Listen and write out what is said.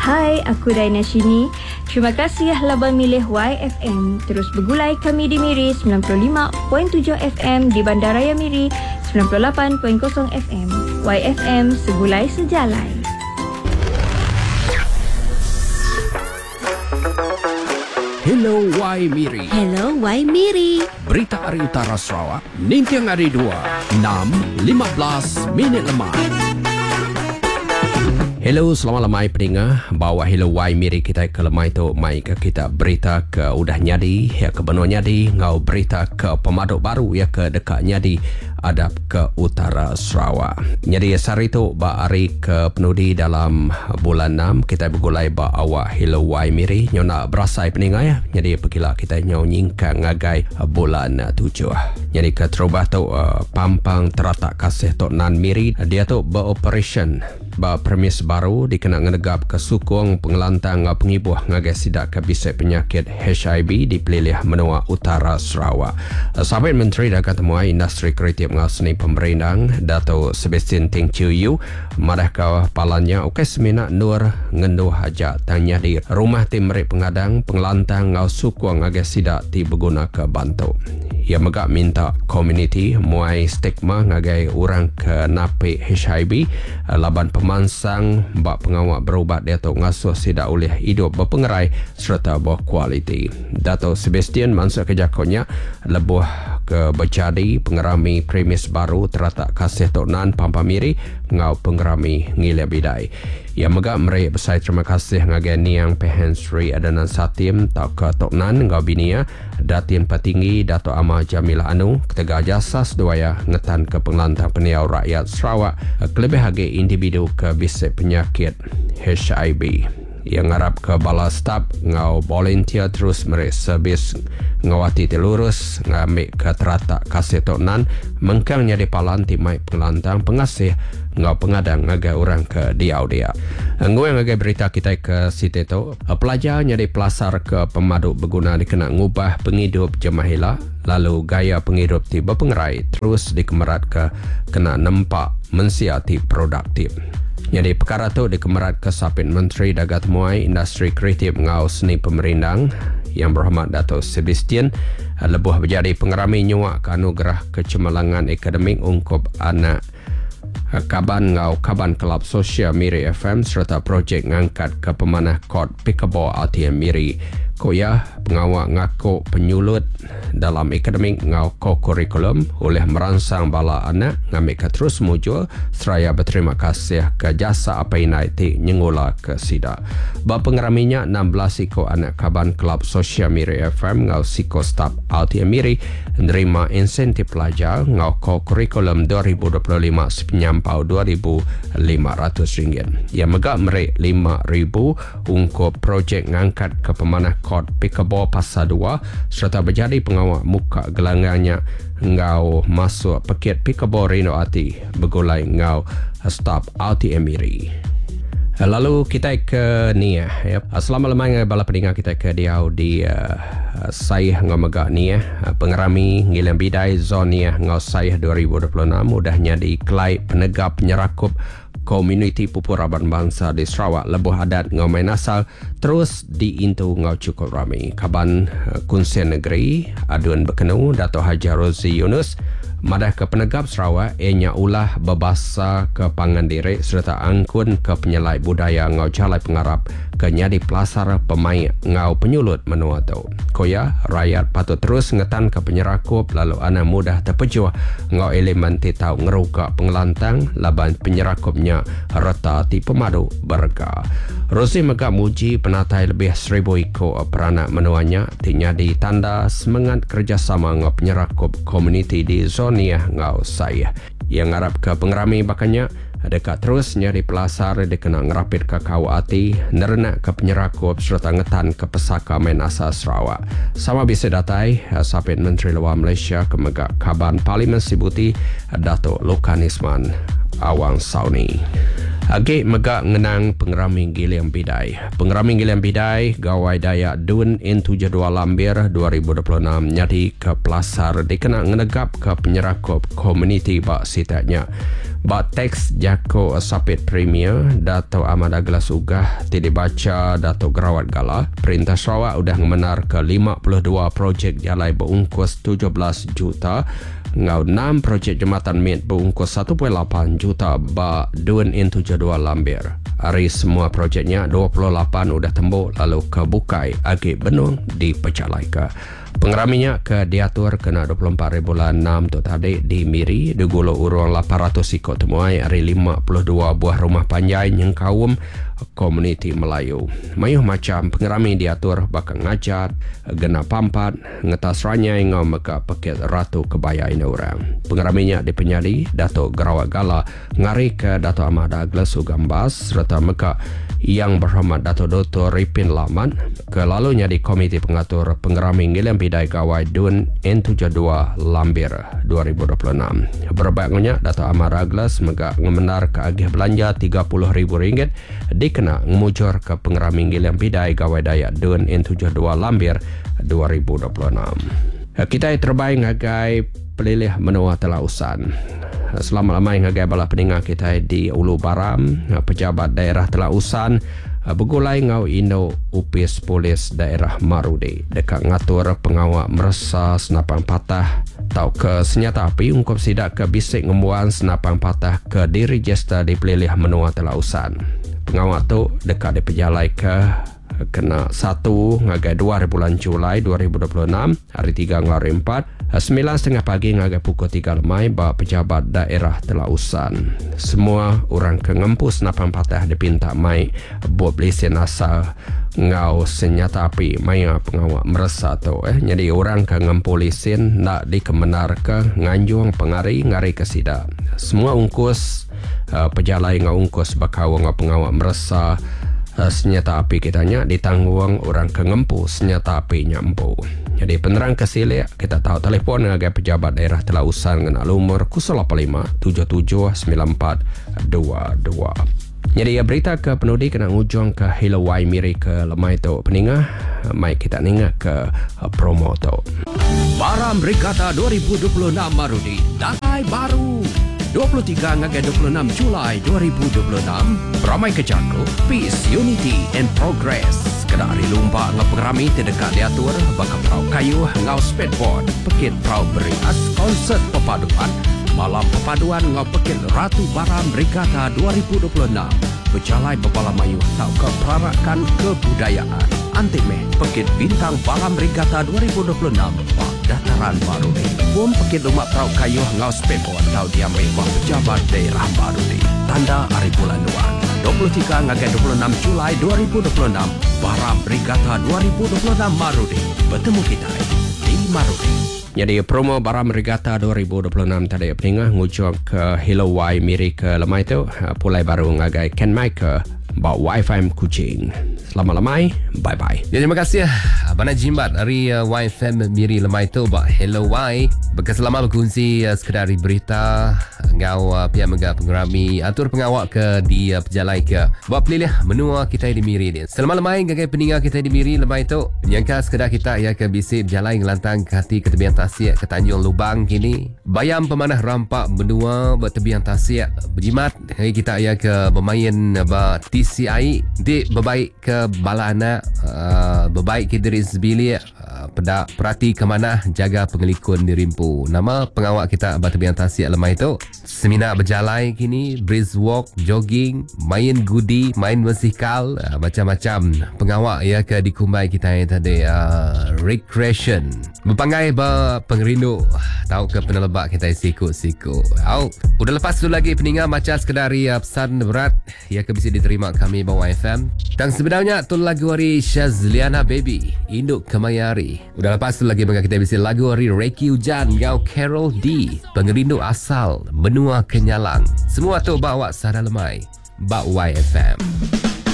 Hai, aku Daina Shini. Terima kasih laban milih YFM. Terus bergulai kami di Miri 95.7 FM, di Bandaraya Miri 98.0 FM. YFM, segulai sejalai. Hello Y Miri. Hello Y Miri. Berita Hari Utara Sarawak, Nintiang Hari 2, 6.15 minit lemah. Hello, selamat lemai pendengar. Bawa Hello Y Miri kita ke lemai tu mai ke kita berita ke udah nyadi ya ke benua nyadi, ngau berita ke pemaduk baru ya ke dekat nyadi adap ke utara Sarawak. Jadi sehari tu ba hari ke penudi dalam bulan 6 kita bergulai ba awak Hello Y Miri nyona berasai pendengar ya. Jadi pergilah kita nyau nyingkang ngagai bulan 7. Jadi ke terubah tu pampang teratak kasih Tok Nan Miri dia tu beroperation ba premis baru dikena ngegap ke sukong pengelantang pengibuh ngagai sidak ke bisik penyakit HIV di pelilih menua utara Sarawak. Sahabat Menteri dah ketemuai industri kreatif ngau seni pemerintang Dato' Sebastian Teng Chiu Yu madah kau palanya okey semina nur ngenduh haja tanya di rumah tim merik pengadang pengelantang ngau sukong ngagai sidak ti berguna ke bantu. Ia megak minta komuniti muai stigma ngagai orang ke napi HIV laban pemansang bak pengawak berubat dia tu ngasuh sidak oleh hidup berpengerai serta berkualiti. Dato' Sebastian mansuk kejakonya lebuh ke berjadi pengerami premis baru teratak kasih Tok Nan Pampamiri ngau pengerami ngilai bidai. Ia megak merik besar terima kasih ngagai niang Pehen Sri Adanan Satim tak ke Tok Nan ngau binia Datin Petinggi Dato' Amal Jamilah Anu ketega jasa seduaya ngetan ke pengelantang peniau rakyat Sarawak kelebih hagi individu ke bisik penyakit HIV. Yang ngarap ke bala staf ngau volunteer terus merik servis ngawati telurus ngambil ke teratak kasih Tok Nan mengkang nyadi palan timai pengelantang pengasih ngau pengadang ngagai orang ke diau dia. Ngui ngagai berita kita ke siti tu pelajar nyadi pelasar ke pemaduk berguna dikena ngubah penghidup jemahila lalu gaya penghidup ti berpengerai terus dikemerat ke kena nampak mensiati produktif. Jadi perkara tu dikemerat ke Sapit Menteri Dagat Muai Industri Kreatif ngau seni pemerintang yang berhormat Dato' Sebastian lebuh berjadi pengerami nyuak ke anugerah kecemerlangan akademik ungkup anak Kaban ngau Kaban Kelab Sosial Miri FM serta projek ngangkat ke pemanah kod Pikabor ATM Miri. Koya pengawak ngaku penyulut dalam akademik ngau kurikulum oleh merangsang bala anak ngambil ke terus mujur seraya berterima kasih ke jasa apa inai ti nyengula ke sida. Berpengeraminya 16 iko anak Kaban Kelab Sosial Miri FM ngau siko staf ATM Miri menerima insentif pelajar ngau kurikulum 2025 penyampau RM2,500. Ia megak merik RM5,000 untuk projek ngangkat ke pemanah kod Pikabor Pasar 2 serta berjadi pengawak muka gelangannya ngau masuk paket Pikabor Reno Ati bergulai ngau staf ATM Miri. Lalu kita ke Nia ya. Selamat lemai bala pendengar kita ke diau di Saih ngau megak Nia pengerami ngilang bidai zon Nia ngau Saih 2026 mudahnya dikelai penegap penyerakup komuniti pupuraban bangsa di Sarawak lebuh adat ngau main asal terus diintu ngau cukup ramai. Kaban Kunsian Negeri aduan berkenu Dato' Haji Rozi Yunus madah ke penegap Sarawak ianya ulah berbahasa ke Pangandirik serta angkun ke penyelai budaya ngau jalai pengarap ke nyadi pelasar pemain ngau penyulut menua tu. Koya rakyat patut terus ngetan ke penyerakup lalu ana mudah terpejuh ngau elemen titau ngerugak pengelantang laban penyerakupnya reta ti pemadu berga. Rozi megak muji penatai lebih 1,000 iko peranak menuanya ti nyadi tanda semangat kerjasama ngau penyerakup komuniti di zonia ngau saya. Yang ngarap ke pengerami bakanya dekat terus nyari pelasar dikena ngerapit ke kawati nerenak ke penyerakup serta ngetan ke pesaka main asal Sarawak. Sama bisa datai Sapit Menteri Luar Malaysia ke megak Kaban Parlimen Sibuti Dato' Lukanisman Awang Sauni. Agi megak ngenang pengerami giliang bidai. Pengerami giliang bidai gawai daya Dun N72 Lambir 2026 nyadi ke pelasar dikena ngenegap ke penyerakup komuniti bak sitatnya. Ba teks Jako Sapit Premier Dato' Ahmad Aglas Ugah tidak baca Dato' Gerawat Gala. Perintah Sarawak udah menar ke 52 projek jalan berungkus 17 juta. Ngau 6 projek jembatan mit berungkus 1.8 juta ba Dun N72 Lambir. Hari semua projeknya 28 udah tembuk lalu ke Bukai Agi Benung di Pecalaika. Pengeraminya ke diatur kena 24 bulan 6 tu tadi di Miri digulung urang 800 ikut temuai hari 52 buah rumah panjai yang kaum komuniti Melayu. Mayuh macam pengerami diatur bakal ngacat, gena pampat, ngetas ranyai ngau meka peket ratu kebaya ini orang. Pengeraminya dipenyali Dato' Gerawat Gala ngari ke Dato' Ahmad Aglas Ugambas serta meka yang berhormat Dato' Dr. Ripin Laman kelalunya di Komiti Pengatur Pengerami Ngilian Bidai Gawai Dun N72 Lambir 2026. Berbagainya Dato' Ahmad Aglas mega ngemenar ke agih belanja RM30,000 dikena ngemujur ke Pengerami Ngilian Bidai Gawai Dayak Dun N72 Lambir 2026. Kita terbaik ngagai pelilih menua telausan. Selamat-lamai ngagai bala pendengar kita di Ulu Baram, pejabat daerah telausan begulai ngau Indo Upis Polis daerah Marudi dekat ngatur pengawal meresa senapang patah tau ke senjata api ungkap sidak ke bisik ngembuan senapang patah ke diregister di pelilih menua telausan. Pengawal tu dekat di pejalai ke kena 1 ngagai 2 bulan Julai 2026 hari 3 ngari 4 9.30 pagi ngagai pukul 3 lemai ba pejabat daerah telausan. Semua orang ke ngempus napang patah dipinta mai buat lesen asal ngau senjata api maya pengawal meresa tu jadi orang ke ngempu lesen nak dikemenar ke nganjung pengari ngari ke sida. Semua ungkus pejalai ngau ungkus bakawa ngau pengawal meresa senjata api kitanya ditanggung orang ke ngempu senjata api nyampu. Jadi penerang kesilik kita tahu telefon dengan pejabat daerah telausan dengan nomor 085 77 94 22. Jadi berita ke penudi kena ngujung ke Hilawai Miri ke lemai tu peningah. Mai kita ningat ke promo tu. Baram Regatta 2026 Marudi Datai baru 23 ngagai 26 Julai 2026 Beramai ke Jago Peace, Unity and Progress Kedari lumba ngau pengerami terdekat diatur bakal perahu kayu ngau speedboard pekit perahu berias konsert perpaduan malam perpaduan ngau pekit Ratu Baram Regatta 2026 berjalai bebala mayu tau ke perarakan kebudayaan Antimeh pekit bintang Baram Regatta 2026 Pak Dataran Baru ni pun pekit rumah perahu kayu ngau speedboard tau diambil bang pejabat daerah Baru ni tanda hari bulan 2 23 ngagai 26 Julai 2026 Baram Regatta 2026 Marudi. Bertemu kita di Marudi. Jadi promo Baram Regatta 2026 tadi peningah ngujung ke Hilawai Miri ke lemai tu pulai baru ngagai Ken Maker bawa Wi-Fi Kuching. Selamat lemai, bye-bye. Ya, terima kasih Abang Jimbat dari Wi-Fi Miri lemai tu bah Hello Y. Berkeselama berkongsi sekedar berita ngau pihak mega pengerami atur pengawak ke di pejalai ke buat pilih menua kita di Miri ni. Selamat lemai gagai peninggal kita di Miri lemai tu menyangka sekedar kita ya ke bisik berjalai ngelantang ke hati ke tebian tasik ke Tanjung Lubang kini bayam pemanah rampak menua buat tebian tasik berjimat hari kita ya ke bermain TCI di berbaik ke balana berbaik ke diri sebilik pada perhati ke mana jaga pengelikun di rimpu. Nama pengawak kita Batabian Tasik lemah itu seminar berjalan kini, breeze walk, jogging, main gudi, main musikal, macam-macam pengawak ya ke di kumbai kita yang tadi recreation. Berpangai pengerindu tahu ke penelebak kita siku-siku. Udah lepas tu lagi peninggal macam sekadari pesan berat ya ke bisa diterima kami bawa FM. Dan sebenarnya tu lagu hari Shazliana Baby Induk Kemayari. Udah lepas tu lagi bangga kita bisa lagu hari Reiki Hujan Ngau Carol D Pengerindu Asal Benua Kenyalang. Semua tu bawa Sada Lemai Bak YFM.